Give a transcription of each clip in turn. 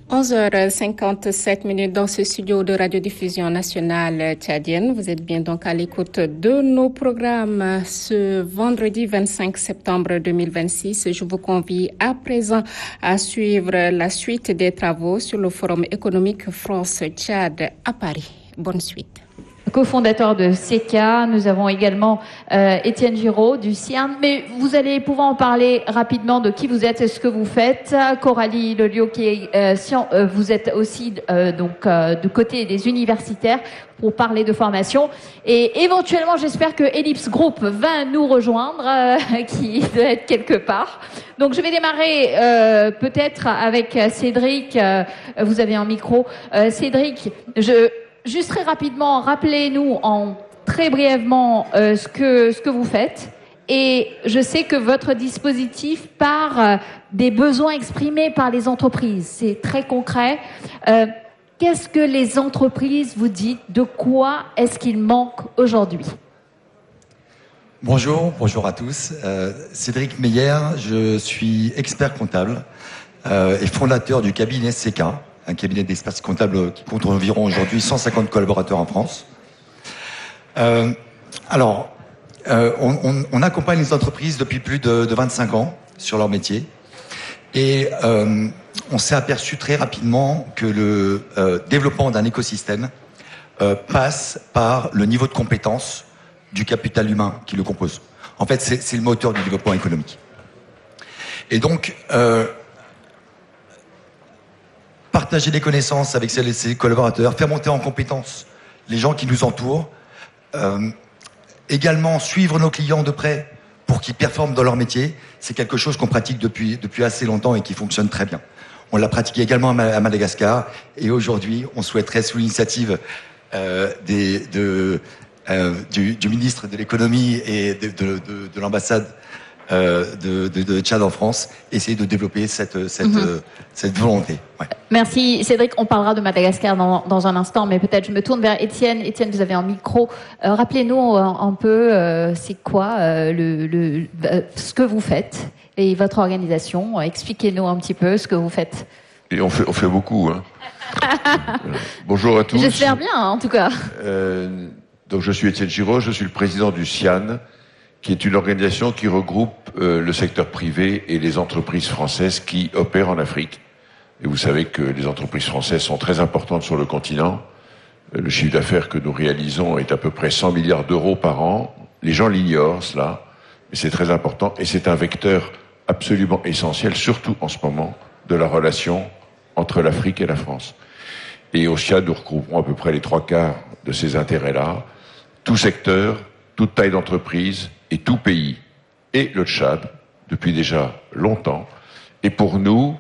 11h57 dans ce studio de radiodiffusion nationale tchadienne. Vous êtes bien donc à l'écoute de nos programmes ce vendredi 25 septembre 2026. Je vous convie à présent à suivre la suite des travaux sur le Forum économique France-Tchad à Paris. Bonne suite. Co-fondateur de SECA. Nous avons également Étienne Giraud du CIAN. Mais vous allez pouvoir en parler rapidement de qui vous êtes et ce que vous faites. Coralie Lelio, qui est vous êtes aussi du côté des universitaires pour parler de formation. Et éventuellement, j'espère que Ellipse Group va nous rejoindre, qui doit être quelque part. Donc, je vais démarrer peut-être avec Cédric. Vous avez un micro. Cédric, juste très rapidement, rappelez-nous très brièvement ce que vous faites. Et je sais que votre dispositif part des besoins exprimés par les entreprises. C'est très concret. Qu'est-ce que les entreprises vous disent? De quoi est-ce qu'il manque aujourd'hui? Bonjour à tous. Cédric Meyer, je suis expert comptable et fondateur du cabinet SECA, un cabinet d'expertise comptable qui compte environ aujourd'hui 150 collaborateurs en France. On accompagne les entreprises depuis plus de 25 ans sur leur métier. Et on s'est aperçu très rapidement que le développement d'un écosystème passe par le niveau de compétence du capital humain qui le compose. En fait, c'est le moteur du développement économique. Et donc, partager des connaissances avec ses collaborateurs, faire monter en compétence les gens qui nous entourent, également suivre nos clients de près pour qu'ils performent dans leur métier, c'est quelque chose qu'on pratique depuis assez longtemps et qui fonctionne très bien. On l'a pratiqué également à Madagascar et aujourd'hui, on souhaiterait, sous l'initiative du ministre de l'économie et de l'ambassade de Tchad en France, essayer de développer cette volonté. Ouais. Merci Cédric, on parlera de Madagascar dans un instant, mais peut-être je me tourne vers Étienne. Étienne, vous avez un micro. Rappelez-nous un peu c'est quoi ce que vous faites et votre organisation. Expliquez-nous un petit peu ce que vous faites. Et on fait beaucoup. Hein. Bonjour à tous. J'espère bien, en tout cas. Donc je suis Étienne Giraud, je suis le président du CIAN, qui est une organisation qui regroupe le secteur privé et les entreprises françaises qui opèrent en Afrique. Et vous savez que les entreprises françaises sont très importantes sur le continent. Le chiffre d'affaires que nous réalisons est à peu près 100 milliards d'euros par an. Les gens l'ignorent, cela, mais c'est très important et c'est un vecteur absolument essentiel, surtout en ce moment, de la relation entre l'Afrique et la France. Et au CIAD, nous recouvrons à peu près les 3/4 de ces intérêts-là. Tout secteur, toute taille d'entreprise et tout pays. Et le Tchad, depuis déjà longtemps. Et pour nous,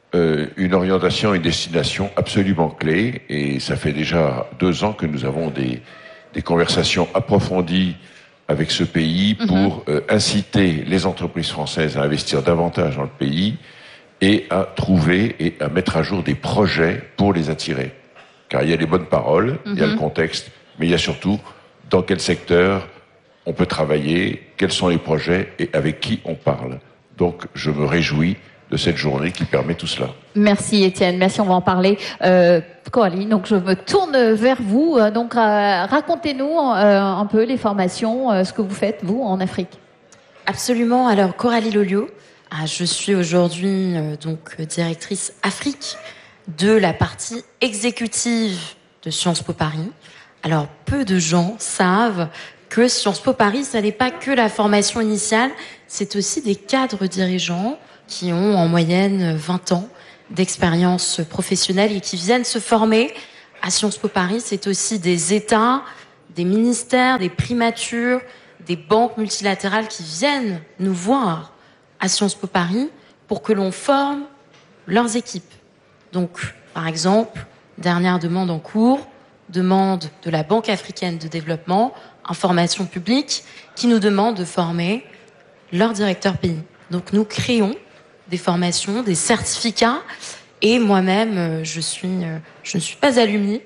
une orientation et une destination absolument clé. Et ça fait déjà 2 ans que nous avons des conversations approfondies avec ce pays pour inciter les entreprises françaises à investir davantage dans le pays et à trouver et à mettre à jour des projets pour les attirer. Car il y a les bonnes paroles, il y a le contexte, mais il y a surtout dans quel secteur on peut travailler, quels sont les projets et avec qui on parle. Donc je me réjouis de cette journée qui permet tout cela. Merci Étienne, merci, on va en parler. Coralie, donc je me tourne vers vous. Donc racontez-nous un peu les formations, ce que vous faites, vous, en Afrique. Absolument, alors Coralie Lelio, je suis aujourd'hui directrice Afrique de la partie exécutive de Sciences Po Paris. Alors peu de gens savent que Sciences Po Paris, ça n'est pas que la formation initiale, c'est aussi des cadres dirigeants qui ont en moyenne 20 ans d'expérience professionnelle et qui viennent se former à Sciences Po Paris. C'est aussi des États, des ministères, des primatures, des banques multilatérales qui viennent nous voir à Sciences Po Paris pour que l'on forme leurs équipes. Donc, par exemple, dernière demande en cours, demande de la Banque africaine de développement, information publique, qui nous demande de former leur directeur pays. Donc nous créons des formations, des certificats, et moi-même, je ne suis pas alumni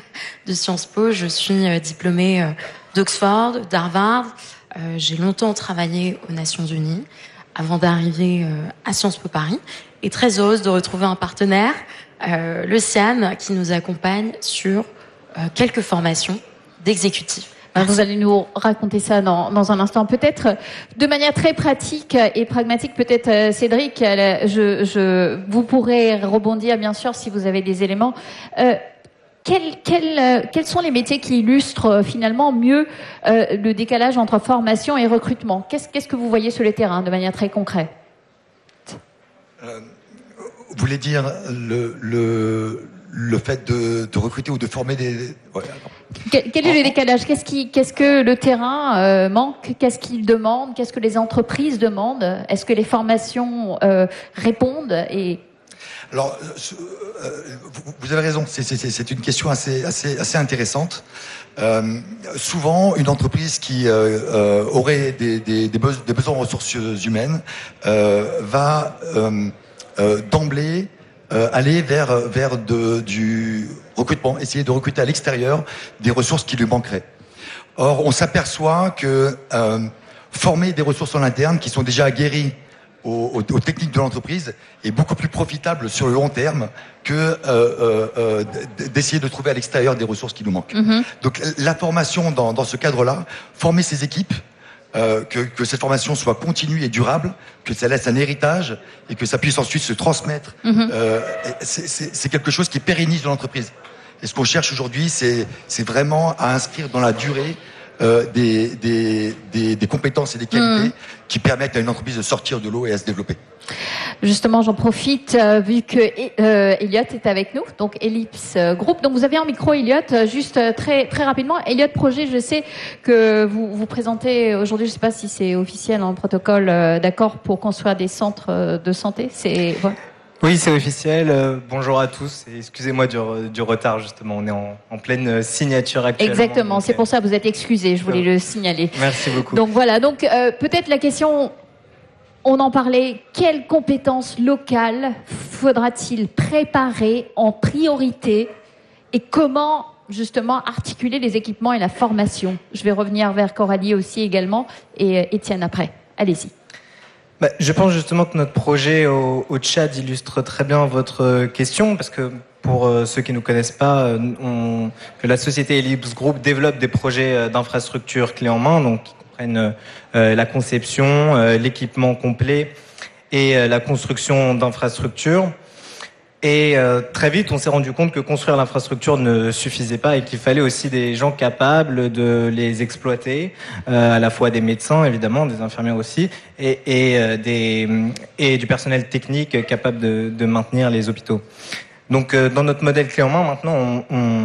de Sciences Po, je suis diplômée d'Oxford, d'Harvard. J'ai longtemps travaillé aux Nations Unies avant d'arriver à Sciences Po Paris, et très heureuse de retrouver un partenaire le CIAN qui nous accompagne sur quelques formations d'exécutifs. Vous allez nous raconter ça dans un instant. Peut-être de manière très pratique et pragmatique, peut-être Cédric, vous pourrez rebondir bien sûr si vous avez des éléments. Quels sont les métiers qui illustrent finalement mieux le décalage entre formation et recrutement ? Qu'est-ce que vous voyez sur le terrain de manière très concrète ? Vous voulez dire le fait de recruter ou de former des... Ouais, quel est le décalage ? Qu'est-ce que le terrain manque ? Qu'est-ce qu'il demande ? Qu'est-ce que les entreprises demandent ? Est-ce que les formations répondent ? Alors, vous avez raison, c'est une question assez intéressante. Souvent, une entreprise qui aurait des besoins en ressources humaines va d'emblée aller vers du recrutement, essayer de recruter à l'extérieur des ressources qui lui manqueraient. Or, on s'aperçoit que former des ressources en interne qui sont déjà aguerries aux techniques de l'entreprise est beaucoup plus profitable sur le long terme que d'essayer de trouver à l'extérieur des ressources qui nous manquent. Mm-hmm. Donc la formation dans ce cadre-là, former ces équipes, que cette formation soit continue et durable, que ça laisse un héritage et que ça puisse ensuite se transmettre, c'est quelque chose qui pérennise l'entreprise. Et ce qu'on cherche aujourd'hui, c'est vraiment à inscrire dans la durée des compétences et des qualités qui permettent à une entreprise de sortir de l'eau et à se développer. Justement, j'en profite vu que Elliot est avec nous, donc Ellipse Group. Donc vous avez un micro, Elliot, juste très très rapidement. Elliot Projet, je sais que vous présentez aujourd'hui, je ne sais pas si c'est officiel en protocole d'accord pour construire des centres de santé. Ouais. Oui, c'est officiel. Bonjour à tous. Et excusez-moi du retard, justement. On est en pleine signature actuellement. Exactement. C'est pour ça que vous êtes excusé. Je voulais le signaler. Merci beaucoup. Donc voilà. Donc peut-être la question, on en parlait. Quelles compétences locales faudra-t-il préparer en priorité et comment justement articuler les équipements et la formation ? Je vais revenir vers Coralie aussi également et Étienne après. Allez-y. Je pense justement que notre projet au Tchad illustre très bien votre question, parce que pour ceux qui ne nous connaissent pas, que la société Ellipse Group développe des projets d'infrastructure clés en main, donc qui comprennent la conception, l'équipement complet et la construction d'infrastructures. Et très vite, on s'est rendu compte que construire l'infrastructure ne suffisait pas et qu'il fallait aussi des gens capables de les exploiter, à la fois des médecins évidemment, des infirmières aussi, et du personnel technique capable de maintenir les hôpitaux. Donc dans notre modèle clé en main, maintenant,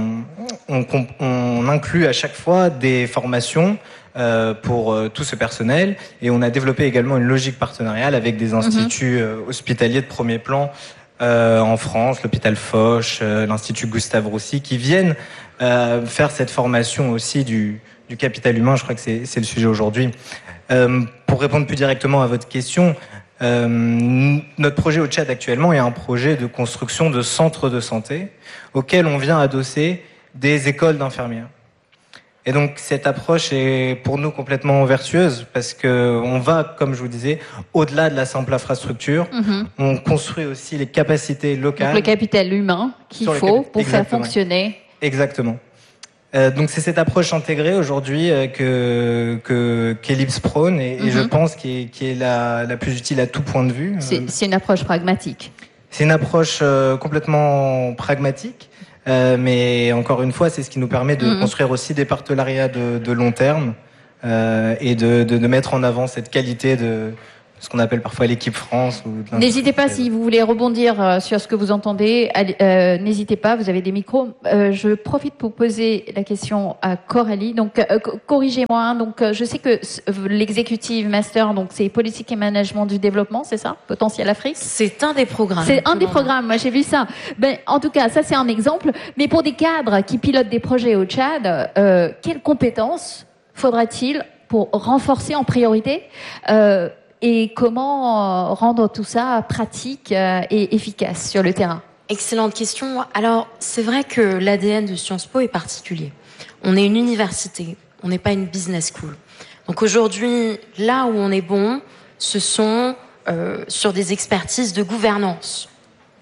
on inclut à chaque fois des formations pour tout ce personnel, et on a développé également une logique partenariale avec des instituts hospitaliers de premier plan en France, l'hôpital Foch, l'Institut Gustave Roussy, qui viennent faire cette formation aussi du capital humain. Je crois que c'est le sujet aujourd'hui. Pour répondre plus directement à votre question, notre projet au Tchad actuellement est un projet de construction de centres de santé auquel on vient adosser des écoles d'infirmières. Et donc cette approche est pour nous complètement vertueuse parce que on va, comme je vous disais, au-delà de la simple infrastructure. On construit aussi les capacités locales. Donc le capital humain qu'il faut pour faire fonctionner. Exactement. Donc c'est cette approche intégrée aujourd'hui qu'Ellipse prône et je pense qui est la plus utile à tout point de vue. C'est une approche pragmatique. C'est une approche complètement pragmatique. Mais encore une fois, c'est ce qui nous permet de construire aussi des partenariats de long terme et de mettre en avant cette qualité de ce qu'on appelle parfois l'équipe France. N'hésitez pas, si vous voulez rebondir sur ce que vous entendez, n'hésitez pas, vous avez des micros. Je profite pour poser la question à Coralie. Donc, corrigez-moi. Donc, je sais que l'executive master, donc c'est politique et management du développement, c'est ça? Potentiel Afrique? C'est un des programmes. C'est un des programmes. Moi, j'ai vu ça. En tout cas, ça, c'est un exemple. Mais pour des cadres qui pilotent des projets au Tchad, quelles compétences faudra-t-il pour renforcer en priorité et comment rendre tout ça pratique et efficace sur le terrain? Excellente question. Alors, c'est vrai que l'ADN de Sciences Po est particulier. On est une université, on n'est pas une business school. Donc aujourd'hui, là où on est bon, ce sont sur des expertises de gouvernance.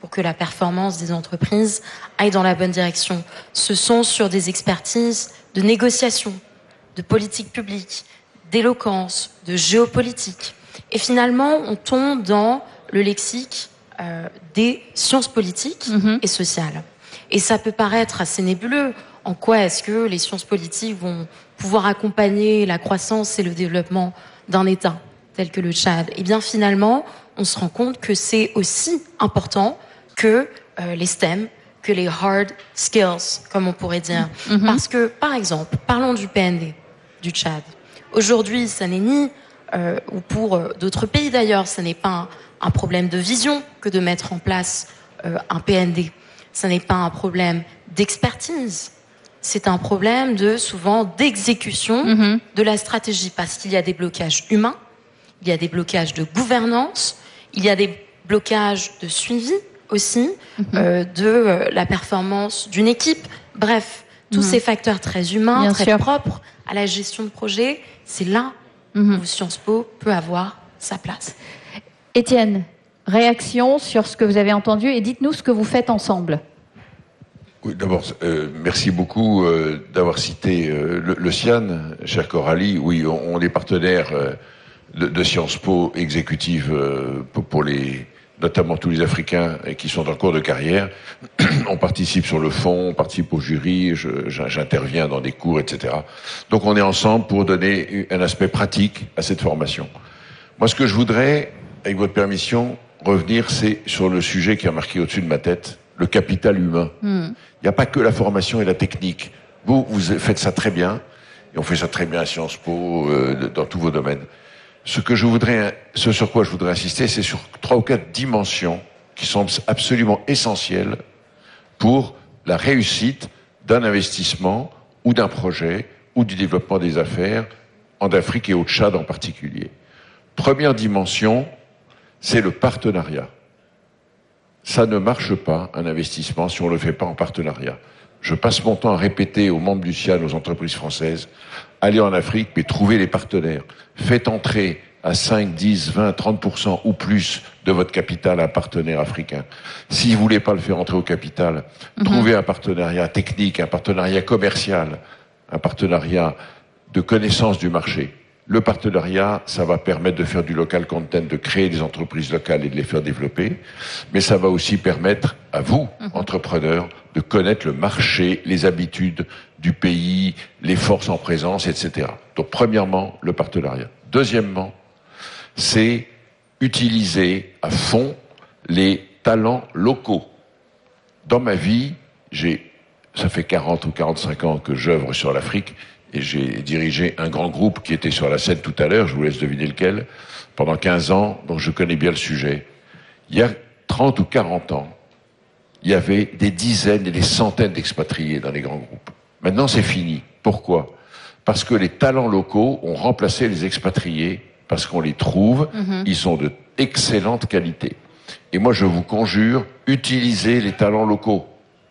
pour que la performance des entreprises aille dans la bonne direction. Ce sont sur des expertises de négociation, de politique publique, d'éloquence, de géopolitique. Et finalement, on tombe dans le lexique des sciences politiques et sociales. Et ça peut paraître assez nébuleux. En quoi est-ce que les sciences politiques vont pouvoir accompagner la croissance et le développement d'un État tel que le Tchad? Eh bien, finalement, on se rend compte que c'est aussi important que les STEM, que les hard skills, comme on pourrait dire. Parce que, par exemple, parlons du PND, du Tchad. Aujourd'hui, ça n'est ni, ou pour d'autres pays d'ailleurs, ça n'est pas un problème de vision que de mettre en place un PND. Ça n'est pas un problème d'expertise. C'est un problème souvent d'exécution de la stratégie, parce qu'il y a des blocages humains, il y a des blocages de gouvernance, il y a des blocages de suivi aussi de la performance d'une équipe. Bref, tous ces facteurs très humains, Bien très sûr. propres à la gestion de projet, c'est là où Sciences Po peut avoir sa place. Étienne, réaction sur ce que vous avez entendu et dites-nous ce que vous faites ensemble. Oui, d'abord, merci beaucoup d'avoir cité le CIAN, chère Coralie. Oui, on est partenaire de Sciences Po exécutive pour notamment tous les Africains qui sont en cours de carrière. On participe sur le fond, on participe au jury, j'interviens dans des cours, etc. Donc on est ensemble pour donner un aspect pratique à cette formation. Moi, ce que je voudrais, avec votre permission, revenir, c'est sur le sujet qui a marqué au-dessus de ma tête, le capital humain. Il n'y a pas que la formation et la technique. Vous faites ça très bien, et on fait ça très bien à Sciences Po, dans tous vos domaines. Ce sur quoi je voudrais insister, c'est sur 3 ou 4 dimensions qui sont absolument essentielles pour la réussite d'un investissement ou d'un projet ou du développement des affaires en Afrique et au Tchad en particulier. Première dimension, c'est le partenariat. Ça ne marche pas, un investissement, si on ne le fait pas en partenariat. Je passe mon temps à répéter aux membres du CIAN, aux entreprises françaises, allez en Afrique, mais trouvez les partenaires. Faites entrer à 5, 10, 20, 30% ou plus de votre capital un partenaire africain. Si vous voulez pas le faire entrer au capital, trouvez un partenariat technique, un partenariat commercial, un partenariat de connaissance du marché. Le partenariat, ça va permettre de faire du local content, de créer des entreprises locales et de les faire développer. Mais ça va aussi permettre à vous, entrepreneurs, de connaître le marché, les habitudes du pays, les forces en présence, etc. Donc, premièrement, le partenariat. Deuxièmement, c'est utiliser à fond les talents locaux. Dans ma vie, ça fait 40 ou 45 ans que j'œuvre sur l'Afrique, et j'ai dirigé un grand groupe qui était sur la scène tout à l'heure, je vous laisse deviner lequel, pendant 15 ans, donc je connais bien le sujet. Il y a 30 ou 40 ans, il y avait des dizaines et des centaines d'expatriés dans les grands groupes. Maintenant, c'est fini. Pourquoi ? Parce que les talents locaux ont remplacé les expatriés, parce qu'on les trouve, ils sont de excellente qualité. Et moi, je vous conjure, utilisez les talents locaux.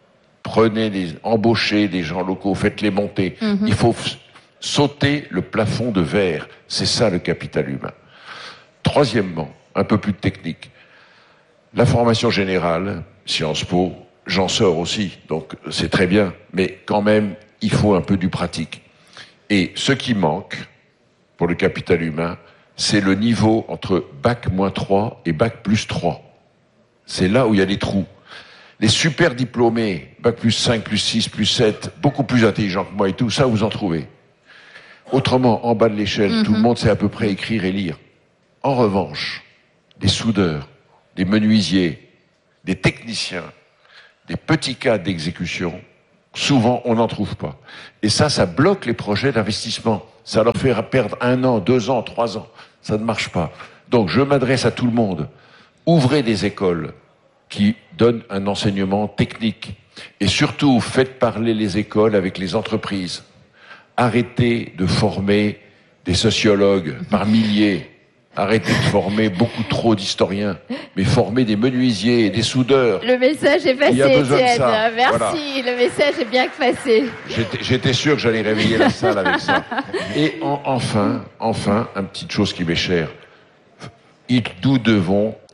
Embauchez des gens locaux, faites-les monter. Il faut sauter le plafond de verre. C'est ça le capital humain. Troisièmement, un peu plus de technique. La formation générale, Sciences Po, j'en sors aussi, donc c'est très bien. Mais quand même, il faut un peu du pratique. Et ce qui manque pour le capital humain, c'est le niveau entre Bac-3 et Bac+3. C'est là où il y a des trous. Les super diplômés, Bac+5, +6, +7, beaucoup plus intelligents que moi et tout, ça vous en trouvez. Autrement, en bas de l'échelle, tout le monde sait à peu près écrire et lire. En revanche, des soudeurs, des menuisiers, des techniciens, des petits cas d'exécution, souvent on n'en trouve pas. Et ça bloque les projets d'investissement. Ça leur fait perdre 1 an, 2 ans, 3 ans. Ça ne marche pas. Donc je m'adresse à tout le monde. Ouvrez des écoles qui donnent un enseignement technique. Et surtout, faites parler les écoles avec les entreprises. Arrêtez de former des sociologues par milliers. Arrêtez de former beaucoup trop d'historiens. Mais formez des menuisiers, des soudeurs. Le message est passé, Il y a besoin de Étienne. ça. Merci, Voilà. le message est bien passé. J'étais sûr que j'allais réveiller la salle avec ça. Et enfin, une petite chose qui m'est chère. Nous devons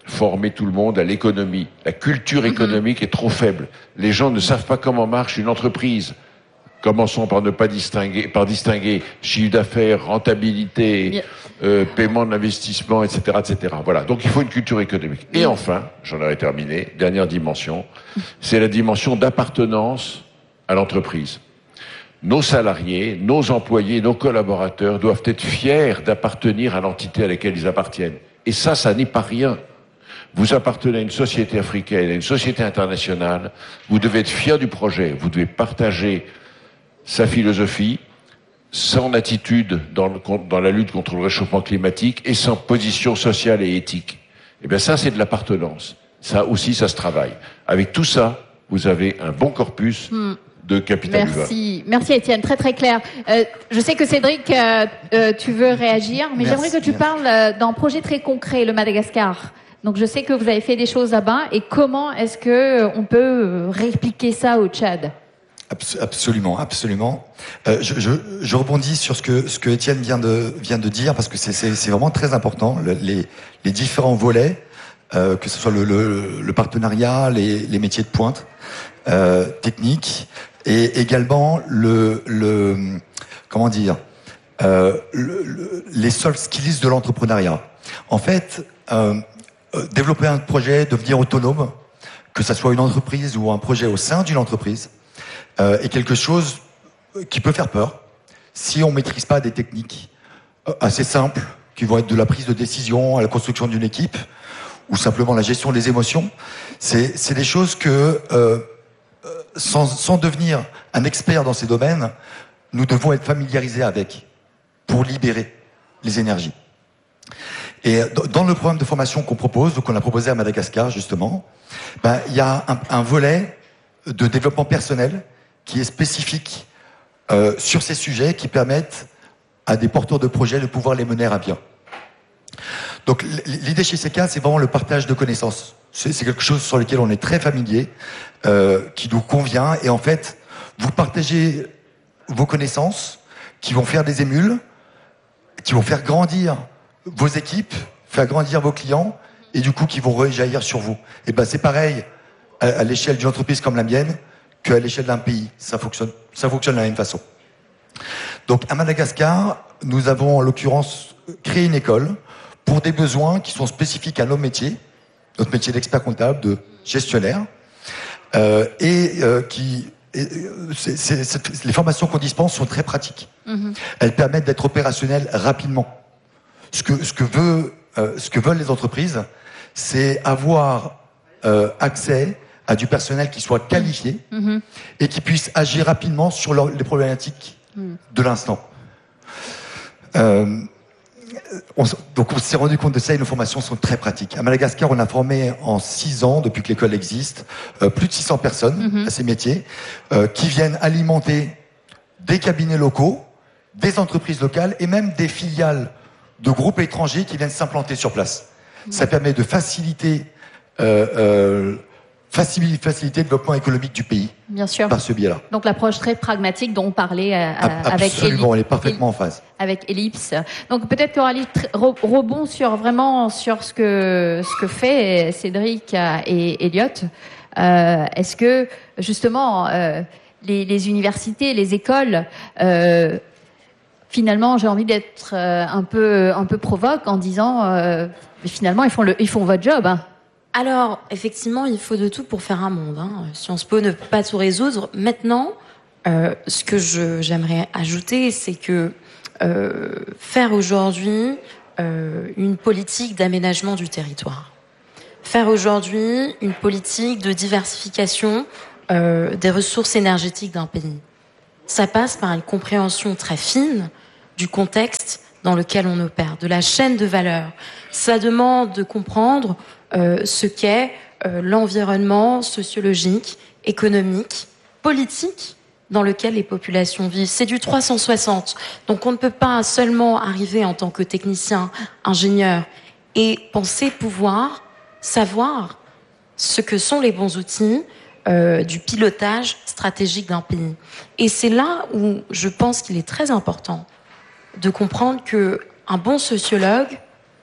former tout le monde à l'économie. La culture économique est trop faible. Les gens ne savent pas comment marche une entreprise. Commençons par ne pas distinguer chiffre d'affaires, rentabilité, paiement d'investissement, etc., etc. Voilà. Donc il faut une culture économique. Et enfin, j'en aurais terminé, dernière dimension, c'est la dimension d'appartenance à l'entreprise. Nos salariés, nos employés, nos collaborateurs doivent être fiers d'appartenir à l'entité à laquelle ils appartiennent. Et ça n'est pas rien. Vous appartenez à une société africaine, à une société internationale, vous devez être fiers du projet, vous devez partager sa philosophie, son attitude dans la lutte contre le réchauffement climatique et son position sociale et éthique. Eh bien ça, c'est de l'appartenance. Ça aussi, ça se travaille. Avec tout ça, vous avez un bon corpus de capital humain. Merci Étienne, très très clair. Je sais que Cédric, tu veux réagir, mais j'aimerais que tu parles d'un projet très concret, le Madagascar. Donc je sais que vous avez fait des choses là-bas, et comment est-ce que on peut répliquer ça au Tchad? Absolument. Je rebondis sur ce que Étienne vient de dire, parce que c'est vraiment très important. Les différents volets, que ce soit le partenariat, les métiers de pointe, techniques, et également les soft skills de l'entrepreneuriat. En fait, développer un projet, devenir autonome, que ça soit une entreprise ou un projet au sein d'une entreprise, est quelque chose qui peut faire peur si on maîtrise pas des techniques assez simples, qui vont être de la prise de décision à la construction d'une équipe, ou simplement la gestion des émotions. C'est des choses que, sans devenir un expert dans ces domaines, nous devons être familiarisés avec, pour libérer les énergies. Et dans le programme de formation qu'on propose, donc on a proposé à Madagascar justement, il y a un volet de développement personnel qui est spécifique sur ces sujets, qui permettent à des porteurs de projets de pouvoir les mener à bien. Donc l'idée chez CECA, c'est vraiment le partage de connaissances. C'est quelque chose sur lequel on est très familier, qui nous convient, et en fait, vous partagez vos connaissances qui vont faire des émules, qui vont faire grandir vos équipes, faire grandir vos clients, et du coup qui vont rejaillir sur vous. Et c'est pareil à l'échelle d'une entreprise comme la mienne, qu'à l'échelle d'un pays. Ça fonctionne de la même façon. Donc à Madagascar, nous avons en l'occurrence créé une école pour des besoins qui sont spécifiques à nos métiers, notre métier d'expert comptable, de gestionnaire, les formations qu'on dispense sont très pratiques. Elles permettent d'être opérationnelles rapidement. Ce que veulent les entreprises, c'est avoir accès à du personnel qui soit qualifié et qui puisse agir rapidement sur les problématiques de l'instant. Donc on s'est rendu compte de ça, et nos formations sont très pratiques. À Madagascar, on a formé en 6 ans, depuis que l'école existe, plus de 600 personnes à ces métiers, qui viennent alimenter des cabinets locaux, des entreprises locales et même des filiales de groupes étrangers qui viennent s'implanter sur place. Ça permet de faciliter le développement économique du pays. Bien sûr. Par ce biais-là. Donc l'approche très pragmatique dont on parlait avec Ellipse. Absolument, elle est parfaitement en phase. Avec Ellipse. Donc peut-être qu'Aurélie rebond sur ce que fait Cédric et Elliot. Est-ce que justement les universités, les écoles, finalement, j'ai envie d'être un peu provoque en disant finalement ils font votre job. Hein. Alors, effectivement, il faut de tout pour faire un monde. Sciences Po ne peut pas tout résoudre. Maintenant, ce que j'aimerais ajouter, c'est que faire aujourd'hui une politique d'aménagement du territoire, faire aujourd'hui une politique de diversification des ressources énergétiques d'un pays, ça passe par une compréhension très fine du contexte dans lequel on opère, de la chaîne de valeur. Ça demande de comprendre ce qu'est l'environnement sociologique, économique, politique dans lequel les populations vivent. C'est du 360. Donc on ne peut pas seulement arriver en tant que technicien, ingénieur et penser pouvoir savoir ce que sont les bons outils du pilotage stratégique d'un pays. Et c'est là où je pense qu'il est très important de comprendre que un bon sociologue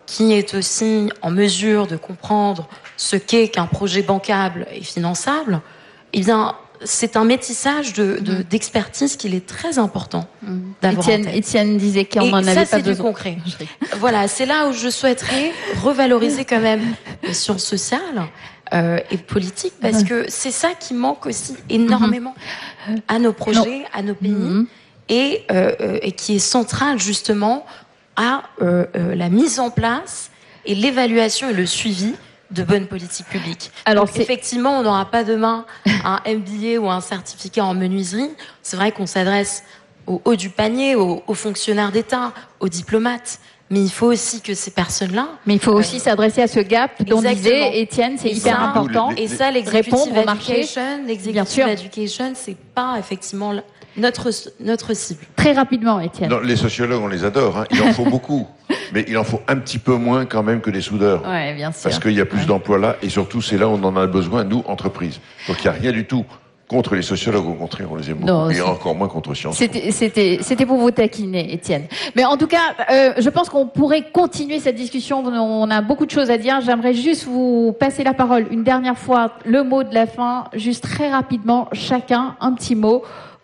qui est aussi en mesure de comprendre ce qu'est qu'un projet bancable et finançable, eh bien, c'est un métissage d'expertise qu'il est très important d'avoir en tête. Étienne disait qu'on n'en avait pas besoin. Ça, c'est du concret. Voilà, c'est là où je souhaiterais revaloriser quand même les sciences sociales et politiques, parce que c'est ça qui manque aussi énormément à nos projets, à nos pays, et qui est central justement à la mise en place et l'évaluation et le suivi de bonnes politiques publiques. Alors, effectivement, on n'aura pas demain un MBA ou un certificat en menuiserie. C'est vrai qu'on s'adresse au haut du panier, aux fonctionnaires d'État, aux diplomates. Mais il faut aussi que ces personnes-là... Mais il faut aussi s'adresser à ce gap dont disait Étienne, c'est hyper important. Et ça, l'executive education, c'est pas effectivement notre cible. Très rapidement, Étienne. Non, les sociologues, on les adore. Il en faut beaucoup. Mais il en faut un petit peu moins quand même que des soudeurs. Ouais, bien sûr. Parce qu'il y a plus d'emplois là. Et surtout, c'est là où on en a besoin, nous, entreprises. Donc il n'y a rien du tout contre les sociologues, au contraire, on les aime beaucoup. Non, et encore moins contre Sciences Po. C'était pour vous taquiner, Étienne. Mais en tout cas, je pense qu'on pourrait continuer cette discussion. On a beaucoup de choses à dire. J'aimerais juste vous passer la parole une dernière fois. Le mot de la fin, juste très rapidement, chacun, un petit mot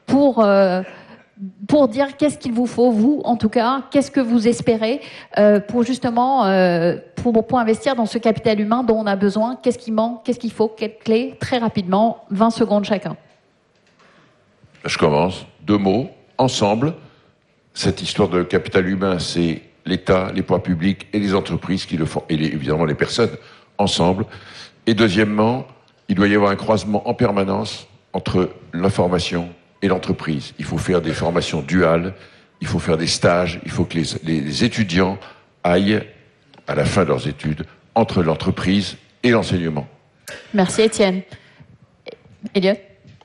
pour dire qu'est-ce qu'il vous faut, vous, en tout cas, qu'est-ce que vous espérez pour justement pour investir dans ce capital humain dont on a besoin, qu'est-ce qui manque, qu'est-ce qu'il faut, quelles clés, très rapidement, 20 secondes chacun. Je commence. 2 mots, ensemble. Cette histoire de capital humain, c'est l'État, les pouvoirs publics et les entreprises qui le font, et évidemment les personnes, ensemble. Et deuxièmement, il doit y avoir un croisement en permanence entre l'information et l'entreprise. Il faut faire des formations duales, il faut faire des stages, il faut que les étudiants aillent, à la fin de leurs études, entre l'entreprise et l'enseignement. Merci Étienne. Elliot ?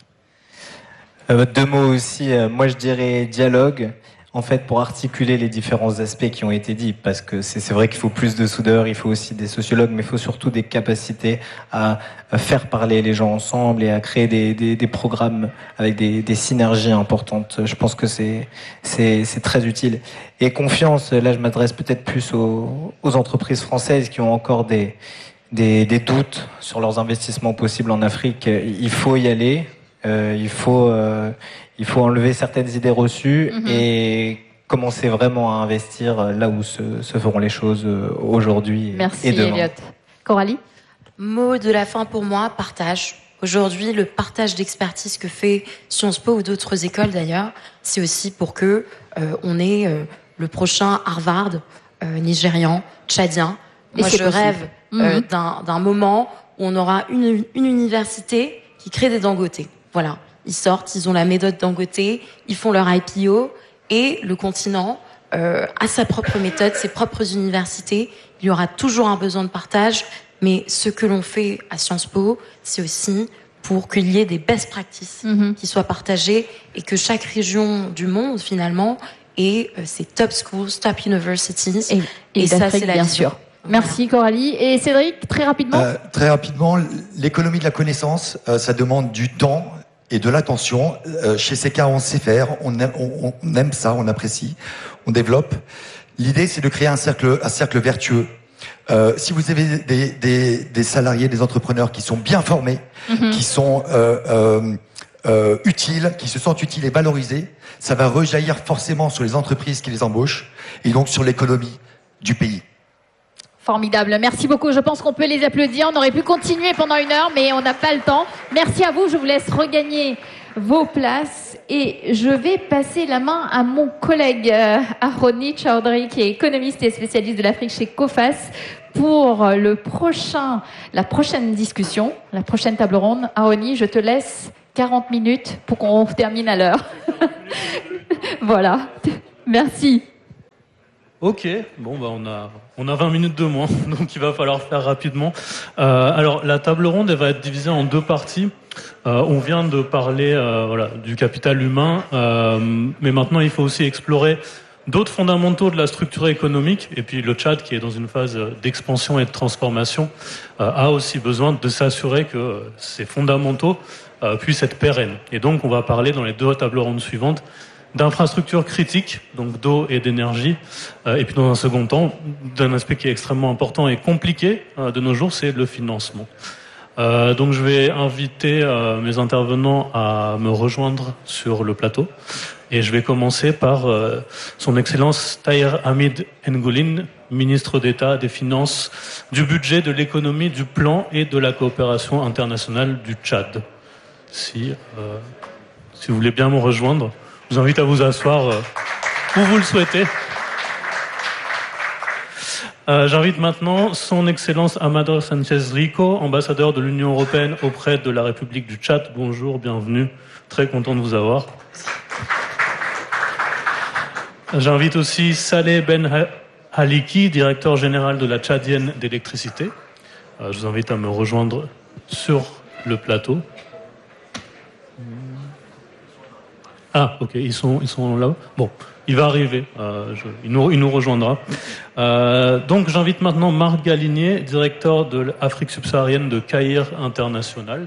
2 mots aussi, moi je dirais dialogue, en fait pour articuler les différents aspects qui ont été dits, parce que c'est vrai qu'il faut plus de soudeurs, il faut aussi des sociologues, mais il faut surtout des capacités à faire parler les gens ensemble et à créer des programmes avec des synergies importantes. Je pense que c'est très utile. Et confiance, là je m'adresse peut-être plus aux entreprises françaises qui ont encore des doutes sur leurs investissements possibles en Afrique. Il faut y aller. Il faut enlever certaines idées reçues et commencer vraiment à investir là où se feront les choses aujourd'hui et demain. Merci Elliot. Coralie ? Mot de la fin pour moi, partage. Aujourd'hui, le partage d'expertise que fait Sciences Po ou d'autres écoles d'ailleurs, c'est aussi pour que on ait le prochain Harvard nigérian, tchadien. Moi, je rêve d'un moment où on aura une université qui crée des Dangote. Voilà, ils sortent, ils ont la méthode Dangote, ils font leur IPO et le continent a sa propre méthode, ses propres universités. Il y aura toujours un besoin de partage, mais ce que l'on fait à Sciences Po, c'est aussi pour qu'il y ait des best practices qui soient partagées et que chaque région du monde, finalement, ait ses top schools, top universities. Et ça, c'est la vision. Sûr. Merci Coralie. Et Cédric, très rapidement. Très rapidement, l'économie de la connaissance, ça demande du temps et de l'attention. Chez CK, on sait faire, on aime ça, on apprécie, on développe. L'idée, c'est de créer un cercle vertueux. Si vous avez des salariés, des entrepreneurs qui sont bien formés, qui sont utiles, qui se sentent utiles et valorisés, ça va rejaillir forcément sur les entreprises qui les embauchent et donc sur l'économie du pays. Formidable. Merci beaucoup. Je pense qu'on peut les applaudir. On aurait pu continuer pendant 1 heure, mais on n'a pas le temps. Merci à vous. Je vous laisse regagner vos places et je vais passer la main à mon collègue Aroni Chaudhry, qui est économiste et spécialiste de l'Afrique chez COFAS, pour la prochaine discussion, la prochaine table ronde. Aroni, je te laisse 40 minutes pour qu'on termine à l'heure. Voilà. Merci. Ok, bon on a 20 minutes de moins, donc il va falloir faire rapidement. Alors la table ronde, elle va être divisée en 2 parties. On vient de parler du capital humain, mais maintenant il faut aussi explorer d'autres fondamentaux de la structure économique. Et puis le Tchad, qui est dans une phase d'expansion et de transformation, a aussi besoin de s'assurer que ces fondamentaux puissent être pérennes. Et donc on va parler dans les 2 tables rondes suivantes d'infrastructures critiques, donc d'eau et d'énergie, et puis dans un second temps, d'un aspect qui est extrêmement important et compliqué de nos jours, c'est le financement. Donc je vais inviter mes intervenants à me rejoindre sur le plateau. Et je vais commencer par son Excellence Tahir Hamid N'Goulin, ministre d'État des Finances, du budget, de l'économie, du plan et de la coopération internationale du Tchad. Si vous voulez bien me rejoindre, je vous invite à vous asseoir où vous le souhaitez. J'invite maintenant son Excellence Amador Sanchez Rico, ambassadeur de l'Union européenne auprès de la République du Tchad. Bonjour, bienvenue. Très content de vous avoir. J'invite aussi Saleh Ben Haliki, directeur général de la Tchadienne d'électricité. Je vous invite à me rejoindre sur le plateau. Ah, ok, ils sont là. Bon, il va arriver. Il nous rejoindra. Donc, j'invite maintenant Marc Galinier, directeur de l'Afrique subsaharienne de CAIR International.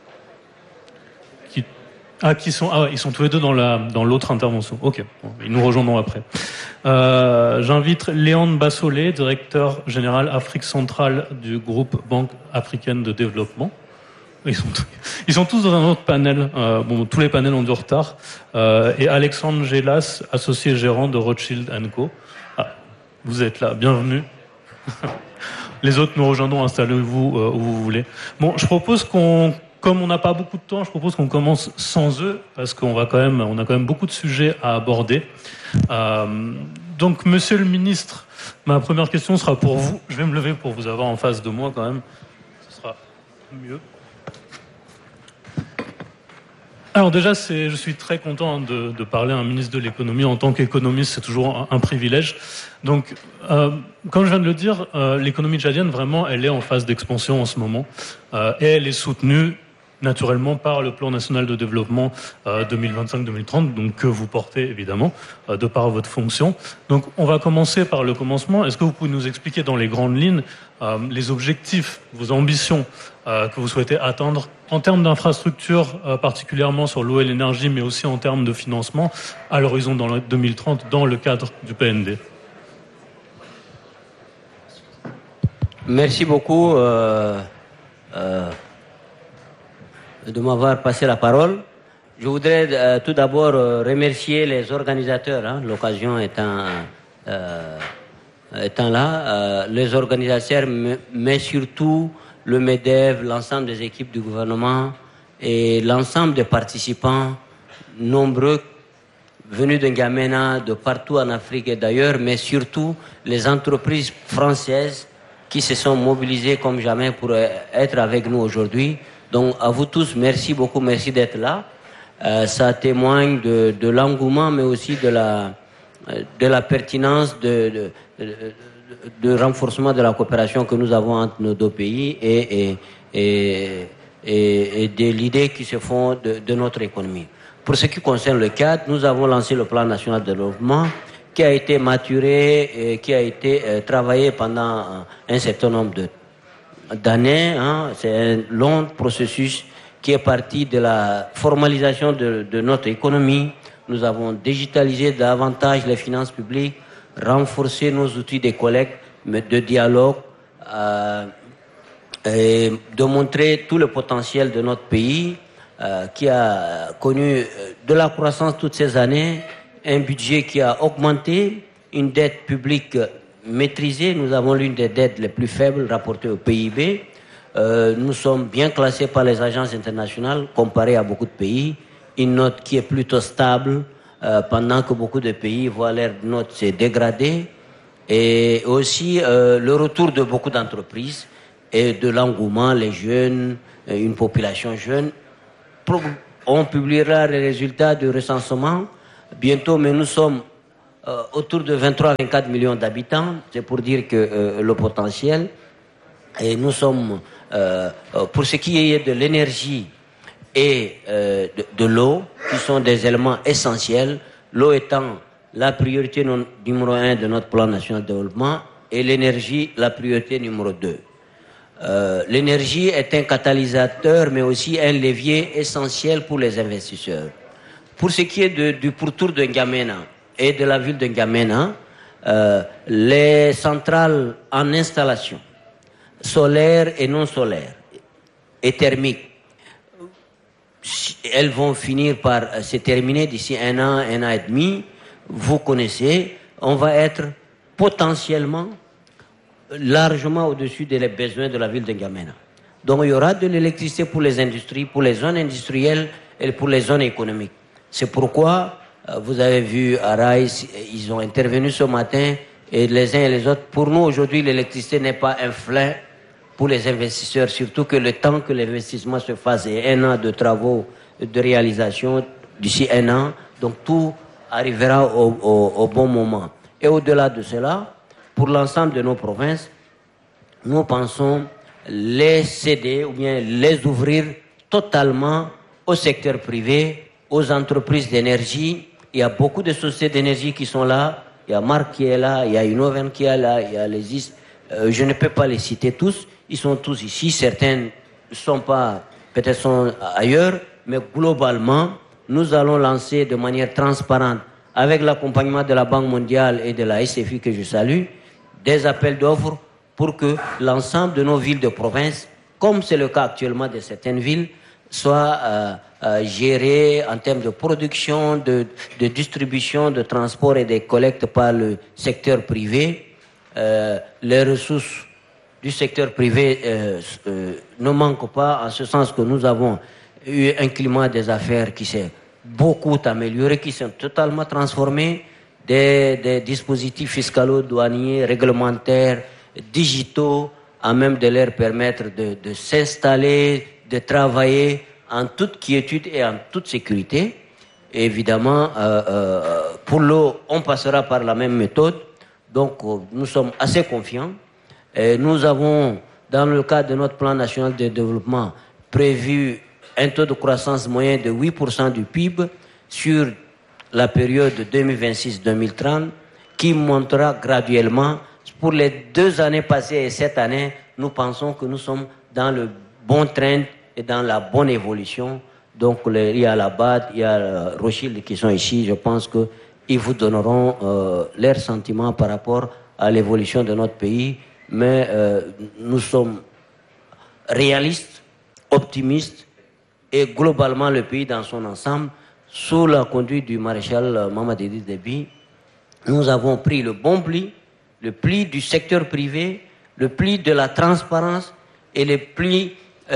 Ils sont tous les deux dans l'autre intervention. Ok, bon, ils nous rejoindront après. J'invite Léon Bassolé, directeur général Afrique centrale du groupe Banque africaine de développement. Ils sont tous dans un autre panel. Tous les panels ont du retard. Et Alexandre Gélas, associé gérant de Rothschild & Co. Ah, vous êtes là, bienvenue. Les autres nous rejoindront, installez-vous où vous voulez. Bon, je propose comme on n'a pas beaucoup de temps, je propose qu'on commence sans eux, parce qu'on a quand même beaucoup de sujets à aborder. Donc, monsieur le ministre, ma première question sera pour vous. Je vais me lever pour vous avoir en face de moi quand même. Ce sera mieux. Alors déjà, je suis très content de parler à un ministre de l'économie. En tant qu'économiste, c'est toujours un privilège. Donc, comme je viens de le dire, l'économie tchadienne, vraiment, elle est en phase d'expansion en ce moment. Et elle est soutenue naturellement par le plan national de développement 2025-2030, donc que vous portez évidemment de par votre fonction. Donc on va commencer par le commencement. Est-ce que vous pouvez nous expliquer dans les grandes lignes les objectifs, vos ambitions que vous souhaitez atteindre en termes d'infrastructures, particulièrement sur l'eau et l'énergie, mais aussi en termes de financement à l'horizon 2030 dans le cadre du PND? Merci beaucoup de m'avoir passé la parole. Je voudrais tout d'abord remercier les organisateurs, l'occasion étant là, les organisateurs, mais surtout le MEDEV, l'ensemble des équipes du gouvernement et l'ensemble des participants nombreux venus de N'Djamena, de partout en Afrique et d'ailleurs, mais surtout les entreprises françaises qui se sont mobilisées comme jamais pour être avec nous aujourd'hui. Donc à vous tous, merci beaucoup, merci d'être là. Ça témoigne de l'engouement, mais aussi de la pertinence de renforcement de la coopération que nous avons entre nos deux pays et de l'idée qui se font de notre économie. Pour ce qui concerne le cadre, nous avons lancé le plan national de développement qui a été maturé et qui a été travaillé pendant un certain nombre d'années. C'est un long processus qui est parti de la formalisation de notre économie. Nous avons digitalisé davantage les finances publiques, renforcé nos outils de collecte, de dialogue, et de montrer tout le potentiel de notre pays qui a connu de la croissance toutes ces années, un budget qui a augmenté, une dette publique maîtrisée. Nous avons l'une des dettes les plus faibles rapportées au PIB. Nous sommes bien classés par les agences internationales comparés à beaucoup de pays. Une note qui est plutôt stable pendant que beaucoup de pays voient leur note se dégrader. Et aussi le retour de beaucoup d'entreprises et de l'engouement, les jeunes, une population jeune. On publiera les résultats du recensement bientôt, mais nous sommes autour de 23-24 millions d'habitants. C'est pour dire que le potentiel. Et nous sommes, pour ce qui est de l'énergie et de l'eau, qui sont des éléments essentiels, l'eau étant la priorité numéro 1 de notre plan national de développement et l'énergie la priorité numéro 2. L'énergie est un catalyseur, mais aussi un levier essentiel pour les investisseurs. Pour ce qui est du pourtour de N'Djamena et de la ville de N'Djamena, les centrales en installation, solaires et non solaires, et thermiques, elles vont finir par se terminer d'ici un an et demi. Vous connaissez, on va être potentiellement largement au-dessus des besoins de la ville de N'Djamena. Donc il y aura de l'électricité pour les industries, pour les zones industrielles et pour les zones économiques. C'est pourquoi, vous avez vu à Raïs, ils ont intervenu ce matin, et les uns et les autres. Pour nous, aujourd'hui, l'électricité n'est pas un frein pour les investisseurs, surtout que le temps que l'investissement se fasse, et un an de travaux de réalisation d'ici un an, donc tout arrivera au bon moment. Et au-delà de cela, pour l'ensemble de nos provinces, nous pensons les céder ou bien les ouvrir totalement au secteur privé, aux entreprises d'énergie. Il y a beaucoup de sociétés d'énergie qui sont là. Il y a Marc qui est là, il y a Innoven qui est là, il y a les IS. Je ne peux pas les citer tous. Ils sont tous ici. Certains ne sont pas, peut-être sont ailleurs. Mais globalement, nous allons lancer de manière transparente, avec l'accompagnement de la Banque mondiale et de la SFI que je salue, des appels d'offres pour que l'ensemble de nos villes de province, comme c'est le cas actuellement de certaines villes, soient gérées en termes de production, de distribution, de transport et de collecte par le secteur privé. Les ressources du secteur privé ne manquent pas, en ce sens que nous avons eu un climat des affaires qui s'est beaucoup amélioré, qui s'est totalement transformé, des dispositifs fiscaux, douaniers, réglementaires, digitaux, à même de leur permettre de s'installer, de travailler en toute quiétude et en toute sécurité. Et évidemment, pour l'eau, on passera par la même méthode. Donc, nous sommes assez confiants. Et nous avons, dans le cadre de notre plan national de développement, prévu un taux de croissance moyen de 8% du PIB sur la période 2026-2030, qui montera graduellement. Pour les 2 années passées et cette année, nous pensons que nous sommes dans le bon trend et dans la bonne évolution. Donc, il y a la BAD, il y a Rothschild qui sont ici. Je pense qu'ils vous donneront leurs sentiments par rapport à l'évolution de notre pays. Mais nous sommes réalistes, optimistes, et globalement le pays dans son ensemble, sous la conduite du maréchal Mamadi Idriss Déby, nous avons pris le bon pli, le pli du secteur privé, le pli de la transparence et le pli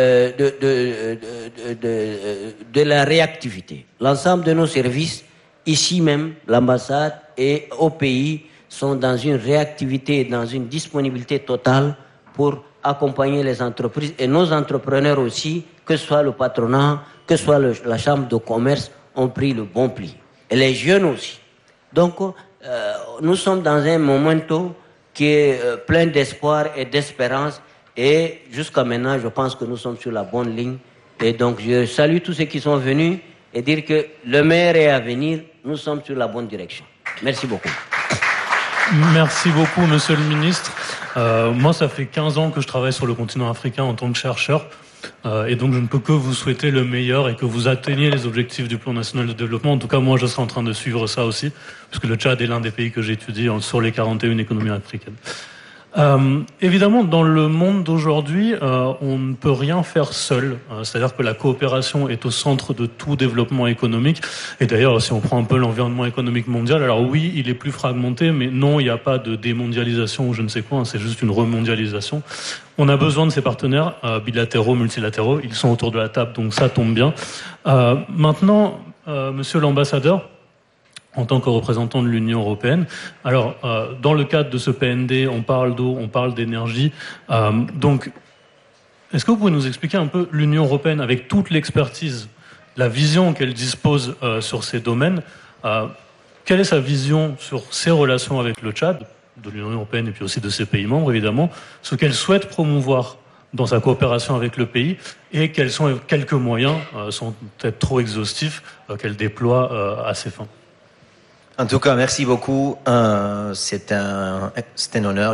de la réactivité. L'ensemble de nos services, ici même, l'ambassade et au pays, sont dans une réactivité et dans une disponibilité totale pour accompagner les entreprises et nos entrepreneurs aussi, que ce soit le patronat, que ce soit la chambre de commerce, ont pris le bon pli. Et les jeunes aussi. Donc, nous sommes dans un momento qui est plein d'espoir et d'espérance. Et jusqu'à maintenant, je pense que nous sommes sur la bonne ligne. Et donc, je salue tous ceux qui sont venus et dire que le meilleur est à venir. Nous sommes sur la bonne direction. Merci beaucoup. Merci beaucoup, monsieur le ministre. Moi, ça fait 15 ans que je travaille sur le continent africain en tant que chercheur. Et donc, je ne peux que vous souhaiter le meilleur et que vous atteigniez les objectifs du plan national de développement. En tout cas, moi, je serai en train de suivre ça aussi, puisque le Tchad est l'un des pays que j'étudie sur les 41 économies africaines. Évidemment, dans le monde d'aujourd'hui, on ne peut rien faire seul. C'est-à-dire que la coopération est au centre de tout développement économique. Et d'ailleurs, si on prend un peu l'environnement économique mondial, alors oui, il est plus fragmenté, mais non, il n'y a pas de démondialisation ou je ne sais quoi, c'est juste une remondialisation. On a besoin de ces partenaires bilatéraux, multilatéraux. Ils sont autour de la table, donc ça tombe bien. Maintenant, monsieur l'ambassadeur, en tant que représentant de l'Union européenne. Alors, dans le cadre de ce PND, on parle d'eau, on parle d'énergie. Donc, est-ce que vous pouvez nous expliquer un peu l'Union européenne, avec toute l'expertise, la vision qu'elle dispose sur ces domaines, quelle est sa vision sur ses relations avec le Tchad, de l'Union européenne et puis aussi de ses pays membres, évidemment, ce qu'elle souhaite promouvoir dans sa coopération avec le pays, et quels sont quelques moyens, sont peut-être trop exhaustifs, qu'elle déploie à ses fins. En tout cas, merci beaucoup. C'est un honneur.